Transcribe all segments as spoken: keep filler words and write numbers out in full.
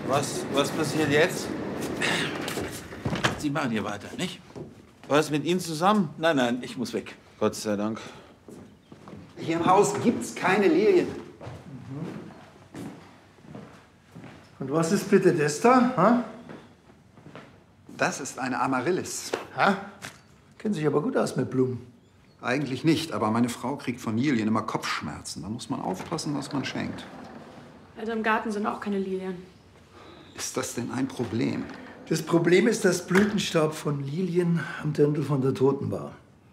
Was, was passiert jetzt? Sie machen hier weiter, nicht? Was, mit Ihnen zusammen? Nein, nein, ich muss weg. Gott sei Dank. Hier im Haus gibt's keine Lilien. Und was ist bitte das da? Ha? Das ist eine Amaryllis. Ha? Kennen sich aber gut aus mit Blumen. Eigentlich nicht, aber meine Frau kriegt von Lilien immer Kopfschmerzen. Da muss man aufpassen, was man schenkt. Also im Garten sind auch keine Lilien. Ist das denn ein Problem? Das Problem ist, dass Blütenstaub von Lilien am Dirndl von der Toten war.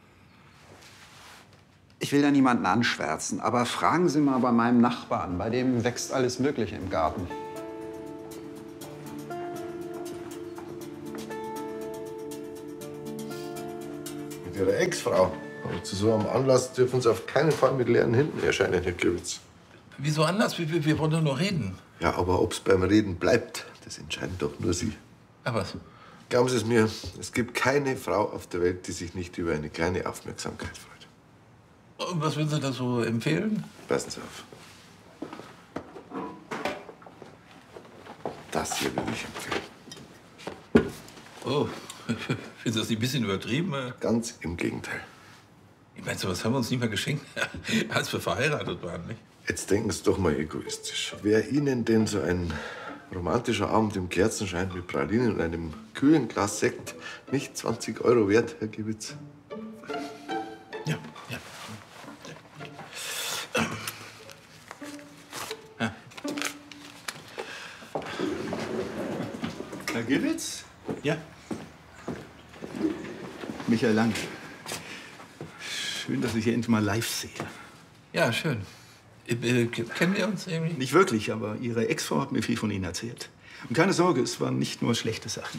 Ich will da niemanden anschwärzen, aber fragen Sie mal bei meinem Nachbarn. Bei dem wächst alles Mögliche im Garten. Mit Ihrer Ex-Frau. Aber zu so einem Anlass dürfen Sie auf keinen Fall mit leeren Händen erscheinen, Herr Klewitz. Wieso anders? Wir, wir, wir wollen doch nur reden. Ja, aber ob's beim Reden bleibt, das entscheiden doch nur Sie. Aber was? Glauben Sie es mir, es gibt keine Frau auf der Welt, die sich nicht über eine kleine Aufmerksamkeit freut. Und was würden Sie da so empfehlen? Passen Sie auf. Das hier würde ich empfehlen. Oh, findest du das nicht ein bisschen übertrieben? Ganz im Gegenteil. Ich meine, sowas haben wir uns nicht mehr geschenkt, als wir verheiratet waren, nicht? Jetzt denken Sie doch mal egoistisch. Wäre Ihnen denn so ein romantischer Abend im Kerzenschein mit Pralinen und einem kühlen Glas Sekt nicht zwanzig Euro wert, Herr Gewitz? Ja, ja. ja. Herr Gewitz? Ja? Michael Lang. Schön, dass ich hier endlich mal live sehe. Ja, schön. Äh, kennen wir uns irgendwie? Nicht wirklich, aber Ihre Ex-Frau hat mir viel von Ihnen erzählt. Und keine Sorge, es waren nicht nur schlechte Sachen.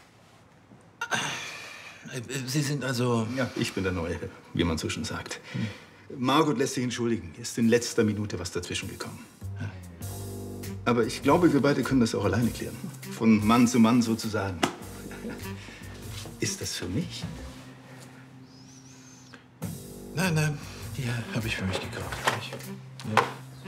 Sie sind also... Ja, ich bin der Neue, wie man so schön sagt. Hm. Margot lässt sich entschuldigen. Ist in letzter Minute was dazwischen gekommen. Ja. Aber ich glaube, wir beide können das auch alleine klären. Von Mann zu Mann sozusagen. Ist das für mich? Nein, nein, die habe ich für mich gekauft. Ich, ja.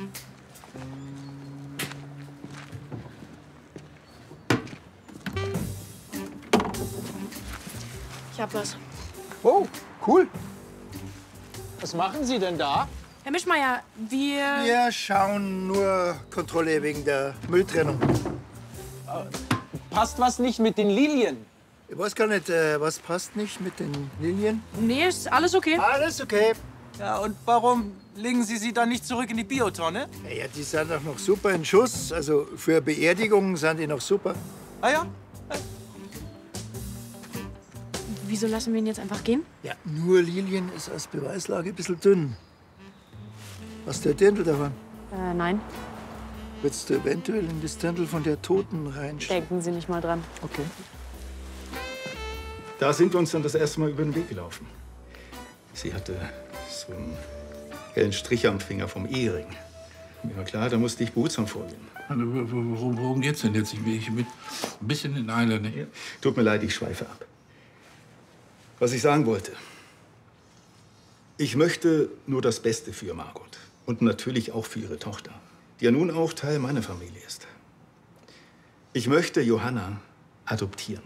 Ich hab was. Oh, cool. Was machen Sie denn da? Herr Mischmeier, wir... Wir schauen nur Kontrolle wegen der Mülltrennung. Passt was nicht mit den Lilien? Ich weiß gar nicht, äh, was passt nicht mit den Lilien? Nee, ist alles okay. Alles okay. Ja, und warum legen Sie sie dann nicht zurück in die Biotonne? Ja, ja, die sind doch noch super in Schuss. Also für Beerdigungen sind die noch super. Ah ja? Wieso lassen wir ihn jetzt einfach gehen? Ja, nur Lilien ist als Beweislage ein bisschen dünn. Hast du ein Dirndl davon? Äh, nein. Willst du eventuell in das Dirndl von der Toten reinstecken? Denken Sie nicht mal dran. Okay. Da sind wir uns dann das erste Mal über den Weg gelaufen. Sie hatte so einen hellen Strich am Finger vom Ehering. Mir war klar, da musste ich behutsam vorgehen. Also, worum, worum geht's denn jetzt? Ich bin ich mit ein bisschen in Eile, nicht? Ja. Tut mir leid, ich schweife ab. Was ich sagen wollte. Ich möchte nur das Beste für Margot. Und natürlich auch für ihre Tochter, die ja nun auch Teil meiner Familie ist. Ich möchte Johanna adoptieren.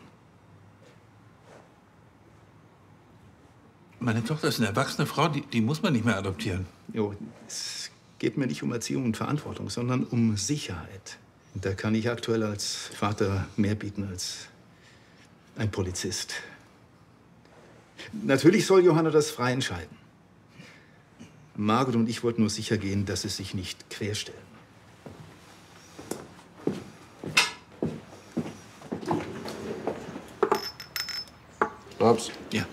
Meine Tochter ist eine erwachsene Frau, die, die muss man nicht mehr adoptieren. Jo, es geht mir nicht um Erziehung und Verantwortung, sondern um Sicherheit. Und da kann ich aktuell als Vater mehr bieten als ein Polizist. Natürlich soll Johanna das frei entscheiden. Margot und ich wollten nur sicher gehen, dass sie sich nicht querstellen. Schnaps? Ja.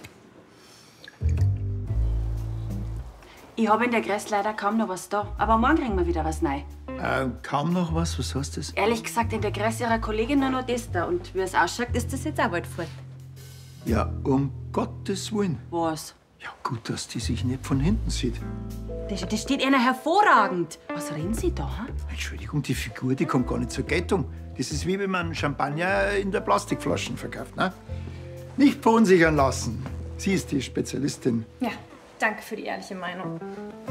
Ich habe in der Gräst leider kaum noch was da. Aber morgen kriegen wir wieder was neu. Äh, kaum noch was? Was heißt das? Ehrlich gesagt, in der Gräst ihrer Kollegin nur noch das da. Und wie es ausschaut, ist das jetzt auch bald fort. Ja, um Gottes Willen. Was? Ja, gut, dass die sich nicht von hinten sieht. Das, das steht einer hervorragend. Was reden Sie da? Hm? Entschuldigung, die Figur, die kommt gar nicht zur Geltung. Das ist wie wenn man Champagner in der Plastikflaschen verkauft, ne? Nicht verunsichern lassen. Sie ist die Spezialistin. Ja, danke für die ehrliche Meinung.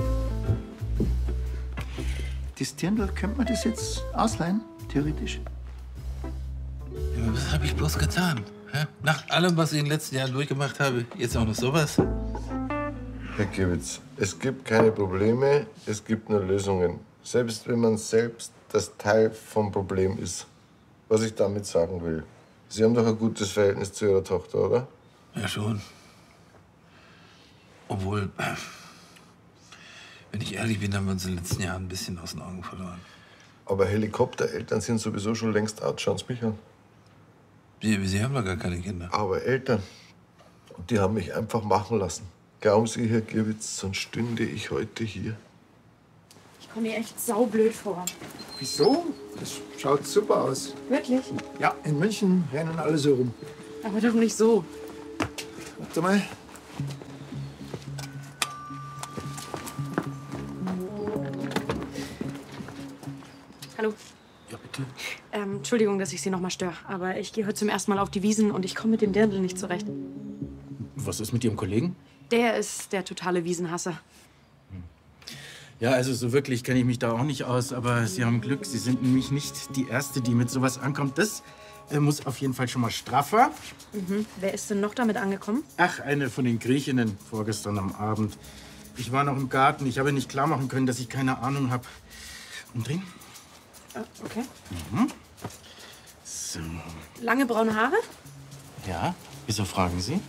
Das Dirndl, könnte man das jetzt ausleihen, theoretisch? habe ich bloß getan? Hä? Nach allem, was ich in den letzten Jahren durchgemacht habe, jetzt auch noch sowas? Herr Giewitz, es gibt keine Probleme, es gibt nur Lösungen. Selbst wenn man selbst das Teil vom Problem ist. Was ich damit sagen will. Sie haben doch ein gutes Verhältnis zu Ihrer Tochter, oder? Ja, schon. Obwohl, wenn ich ehrlich bin, haben wir uns in den letzten Jahren ein bisschen aus den Augen verloren. Aber Helikoptereltern sind sowieso schon längst out. Schauen Sie mich an. Sie, Sie haben doch gar keine Kinder. Aber Eltern, und die haben mich einfach machen lassen. Glauben Sie, Herr Giewitz, sonst stünde ich heute hier. Ich komme mir echt saublöd vor. Wieso? Das schaut super aus. Wirklich? Ja, in München rennen alle so rum. Aber doch nicht so. Warte mal. Hallo. Ja, bitte. Ähm, Entschuldigung, dass ich Sie noch mal störe, aber ich gehe heute zum ersten Mal auf die Wiesen und ich komme mit dem Dirndl nicht zurecht. Was ist mit Ihrem Kollegen? Der ist der totale Wiesenhasser. Ja, also so wirklich kenne ich mich da auch nicht aus, aber Sie haben Glück. Sie sind nämlich nicht die Erste, die mit sowas ankommt. Das äh, muss auf jeden Fall schon mal straffer. Mhm. Wer ist denn noch damit angekommen? Ach, eine von den Griechinnen vorgestern am Abend. Ich war noch im Garten. Ich habe nicht klar machen können, dass ich keine Ahnung habe. Umdrehen? Ah, okay. Mhm. So. Lange braune Haare Ja, wieso fragen Sie?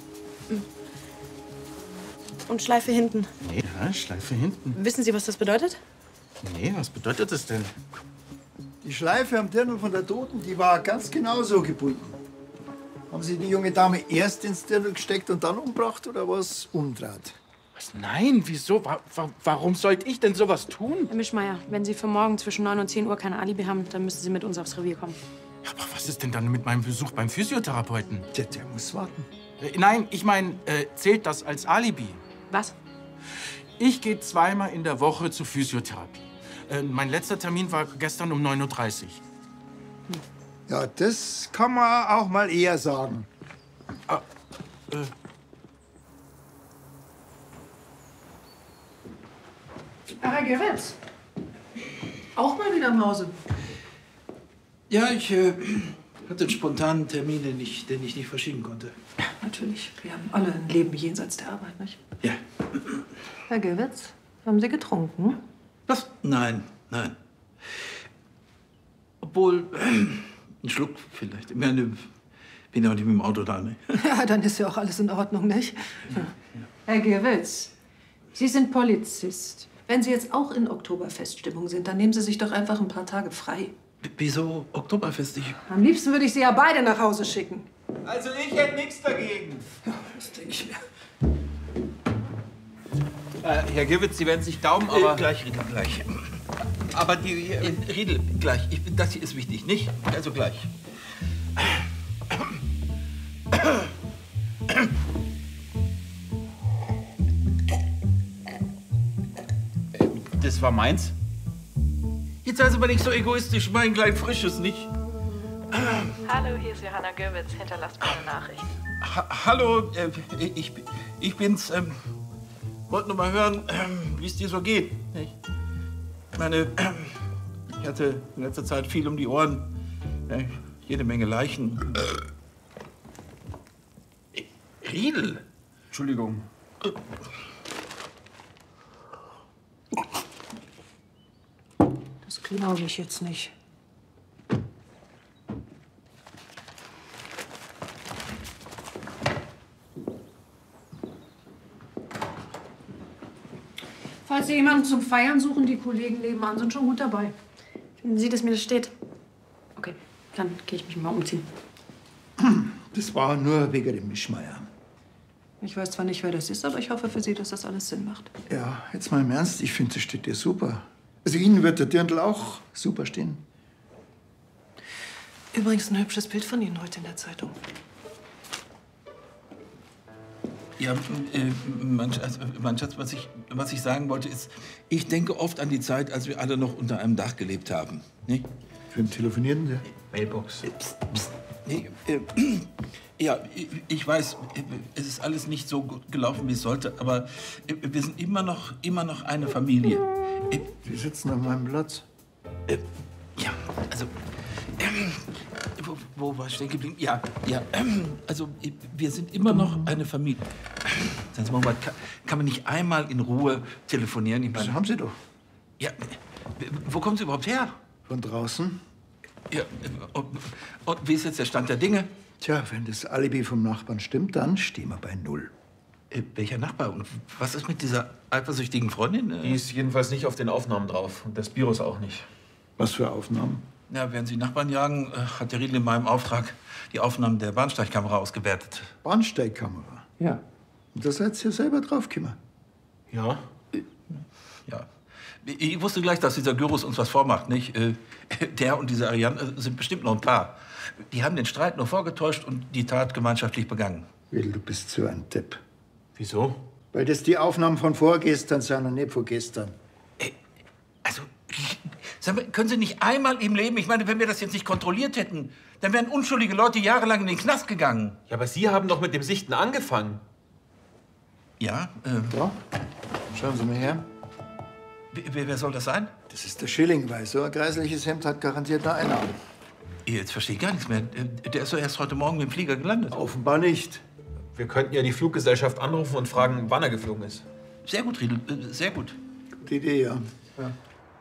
und Schleife hinten. Nee, ja, Schleife hinten. Wissen Sie, was das bedeutet? Nee, was bedeutet das denn? Die Schleife am Dirndl von der Toten, die war ganz genau so gebunden. Haben Sie die junge Dame erst ins Dirndl gesteckt und dann umgebracht oder was umdreht? Was? Nein, wieso? Wa wa warum sollte ich denn sowas tun? Herr Mischmeier, wenn Sie für morgen zwischen neun und zehn Uhr kein Alibi haben, dann müssen Sie mit uns aufs Revier kommen. Aber was ist denn dann mit meinem Besuch beim Physiotherapeuten? Der, der muss warten. Äh, nein, ich meine, äh, zählt das als Alibi? Was? Ich gehe zweimal in der Woche zur Physiotherapie. Äh, mein letzter Termin war gestern um neun Uhr dreißig. Ja, das kann man auch mal eher sagen. Ah, äh. Herr Gewitz, auch mal wieder im Hause. Ja, ich äh, hatte einen spontanen Termin, den ich, den ich nicht verschieben konnte. Natürlich, wir haben alle ein Leben jenseits der Arbeit, nicht? Ja. Herr Gewitz, haben Sie getrunken? Was? Nein, nein. Obwohl, äh, ein Schluck vielleicht. Ich meine, bin ja auch nicht mit dem Auto da, ne? Ja, dann ist ja auch alles in Ordnung, nicht? Ja. Herr Gewitz, Sie sind Polizist. Wenn Sie jetzt auch in Oktoberfeststimmung sind, dann nehmen Sie sich doch einfach ein paar Tage frei. W- Wieso Oktoberfest? Ich Am liebsten würde ich Sie ja beide nach Hause schicken. Also ich hätte nichts dagegen. Ja, das denke ich mir. Äh, Herr Giewitz, Sie werden sich Daumen, Äh, aber... gleich, Riedel, gleich. Aber die... Äh, Riedel, gleich. Ich, das hier ist wichtig, nicht? Also gleich. Das war meins. Jetzt sei aber nicht so egoistisch, mein klein Frisches, nicht? Hallo, hier ist Johanna Göwitz. Hinterlasst mir eine Nachricht. Ha hallo, äh, ich, ich bin's. Ähm, wollte nur mal hören, ähm, wie es dir so geht. Nicht? Ich meine, ähm, ich hatte in letzter Zeit viel um die Ohren. Äh, jede Menge Leichen. Äh, Riedel. Entschuldigung. Das glaube ich jetzt nicht. Falls Sie jemanden zum Feiern suchen, die Kollegen nebenan sind schon gut dabei. Finden Sie, dass mir das steht? Okay, dann gehe ich mich mal umziehen. Das war nur wegen dem Mischmeier. Ich weiß zwar nicht, wer das ist, aber ich hoffe für Sie, dass das alles Sinn macht. Ja, jetzt mal im Ernst, ich finde, das steht dir super. Also Ihnen wird der Dirndl auch super stehen. Übrigens ein hübsches Bild von Ihnen heute in der Zeitung. Ja, äh, mein Schatz, mein Schatz, was ich, was ich sagen wollte, ist, ich denke oft an die Zeit, als wir alle noch unter einem Dach gelebt haben. Nicht? Für den Telefonierten, der? Mailbox. Psst, psst. Nee, äh, ja, ich, ich weiß, es ist alles nicht so gut gelaufen, wie es sollte, aber wir sind immer noch, immer noch eine Familie. Sie sitzen auf meinem Platz. Äh, ja, also, ähm, wo, wo war ich stehen geblieben? Ja, ja. Ähm, also, wir sind immer noch eine Familie. Sagen Sie mal, kann, kann man nicht einmal in Ruhe telefonieren? Ich meine, Das haben Sie doch. Ja, wo kommen Sie überhaupt her? Von draußen. Ja, und, und wie ist jetzt der Stand der Dinge? Tja, wenn das Alibi vom Nachbarn stimmt, dann stehen wir bei Null. Äh, welcher Nachbar? Und was ist mit dieser eifersüchtigen Freundin? Äh, Die ist jedenfalls nicht auf den Aufnahmen drauf. Und das Virus auch nicht. Was für Aufnahmen? Ja, während Sie Nachbarn jagen, äh, hat der Riedel in meinem Auftrag die Aufnahmen der Bahnsteigkamera ausgewertet. Bahnsteigkamera? Ja. Und da seid ihr selber draufgekommen? Ja? Ja. Ich wusste gleich, dass dieser Gyros uns was vormacht, nicht? Äh, Der und diese Ariane sind bestimmt noch ein Paar. Die haben den Streit nur vorgetäuscht und die Tat gemeinschaftlich begangen. Will, du bist so ein Depp. Wieso? Weil das die Aufnahmen von vorgestern sind und nicht von gestern. Also, sag mal, können Sie nicht einmal im Leben, ich meine, wenn wir das jetzt nicht kontrolliert hätten, dann wären unschuldige Leute jahrelang in den Knast gegangen. Ja, aber Sie haben doch mit dem Sichten angefangen. Ja? Äh, Ja? Schauen Sie mal her. wer, wer soll das sein? Das ist der Schilling, weil so ein kreisliches Hemd hat garantiert nur einer. Jetzt verstehe ich gar nichts mehr. Der ist doch erst heute Morgen mit dem Flieger gelandet. Offenbar nicht. Wir könnten ja die Fluggesellschaft anrufen und fragen, wann er geflogen ist. Sehr gut, Riedel, äh, sehr gut. Gute Idee, ja. ja.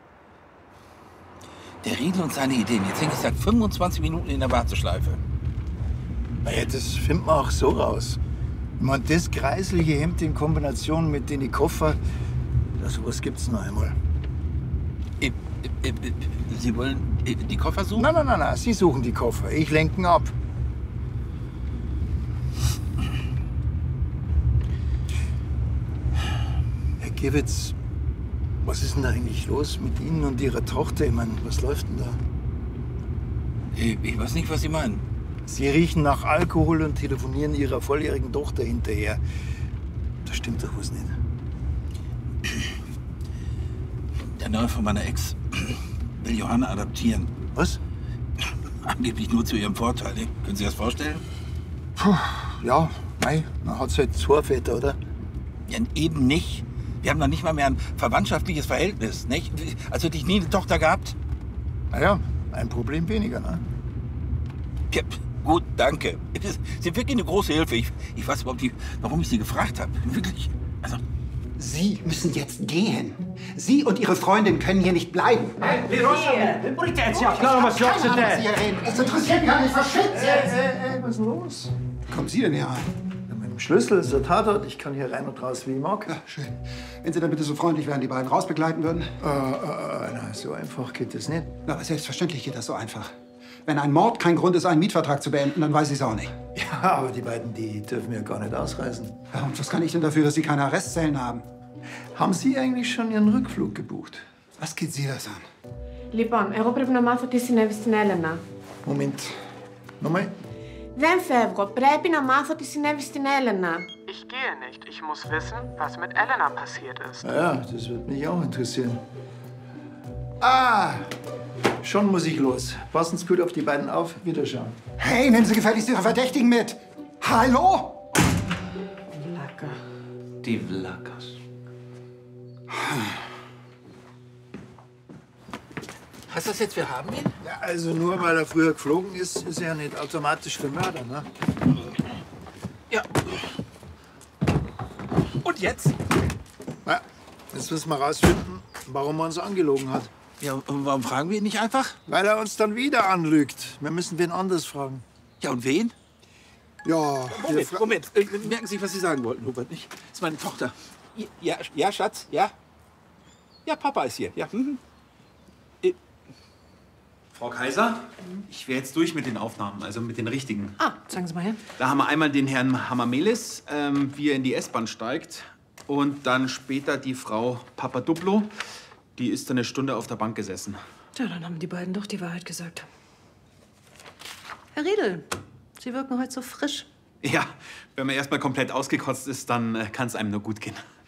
Der Riedel und seine Ideen. Jetzt hänge ich seit fünfundzwanzig Minuten in der Warteschleife. Naja, das findet man auch so raus. Ich meine, das kreisliche Hemd in Kombination mit den Koffer, ja, sowas gibt's noch einmal. Äh, äh, äh, Sie wollen äh, die Koffer suchen? Nein, nein, nein, nein, Sie suchen die Koffer. Ich lenke ihn ab. Herr Gewitz, was ist denn da eigentlich los mit Ihnen und Ihrer Tochter? Ich meine, was läuft denn da? Ich, ich weiß nicht, was Sie meinen. Sie riechen nach Alkohol und telefonieren Ihrer volljährigen Tochter hinterher. Da stimmt doch was nicht. Der Neue von meiner Ex will Johanna adoptieren. Was? Angeblich nur zu ihrem Vorteil. Können Sie das vorstellen? Puh, ja, mei, man hat halt zwei Väter, oder? Ja, eben nicht. Wir haben noch nicht mal mehr ein verwandtschaftliches Verhältnis, nicht? Also hätte ich nie eine Tochter gehabt. Na ja, ein Problem weniger, ne? Ja, gut, danke. Sie sind wirklich eine große Hilfe. Ich, ich weiß überhaupt nicht, warum ich Sie gefragt habe. Wirklich. Also. Sie müssen jetzt gehen. Sie und Ihre Freundin können hier nicht bleiben. Es interessiert gar nicht, verschwitzt. Ey, ey, was ist denn los? Kommen Sie denn hier rein? Ja, mit dem Schlüssel ist der Tatort. Ich kann hier rein und raus, wie ich mag. Ja, schön. Wenn Sie dann bitte so freundlich wären, die beiden rausbegleiten würden. Äh, äh, na, so einfach geht das nicht. Na, aber selbstverständlich geht das so einfach. Wenn ein Mord kein Grund ist, einen Mietvertrag zu beenden, dann weiß ich es auch nicht. Ja, aber die beiden, die dürfen ja gar nicht ausreisen. Ja, und was kann ich denn dafür, dass Sie keine Arrestzellen haben? Haben Sie eigentlich schon Ihren Rückflug gebucht? Was geht Sie das an? Λοιπόν, εγώ πρέπει να μάθω τι συνέβη στην Έλενα. Moment. Nochmal? Δεν φεύγω. Πρέπει να μάθω τι συνέβη στην Έλενα. Ich gehe nicht. Ich muss wissen, was mit Elena passiert ist. Na ja, das wird mich auch interessieren. Ah, schon muss ich los. Passen Sie gut auf die beiden auf. Wiederschauen. Hey, nehmen Sie gefälligst Ihre Verdächtigen mit. Hallo? Βλάκα. Die Vlakas. Heißt das jetzt, wir haben ihn? Ja, also nur weil er früher geflogen ist, ist er ja nicht automatisch der Mörder, ne? Ja. Und jetzt? Ja, jetzt müssen wir rausfinden, warum er uns angelogen hat. Ja, und warum fragen wir ihn nicht einfach? Weil er uns dann wieder anlügt. Wir müssen wen anders fragen. Ja, und wen? Ja. Moment, Moment. Äh, merken Sie, was Sie sagen wollten, Hubert, nicht? Das ist meine Tochter. Ja, ja, Schatz, ja? Ja, Papa ist hier, ja. Mhm. Äh. Frau Kaiser, ich wäre jetzt durch mit den Aufnahmen, also mit den richtigen. Ah, sagen Sie mal her. Da haben wir einmal den Herrn Hamamelis, ähm, wie er in die S-Bahn steigt. Und dann später die Frau Papadouplo. Die ist dann eine Stunde auf der Bank gesessen. Tja, dann haben die beiden doch die Wahrheit gesagt. Herr Riedel, Sie wirken heute so frisch. Ja, wenn man erst mal komplett ausgekotzt ist, dann äh, kann es einem nur gut gehen.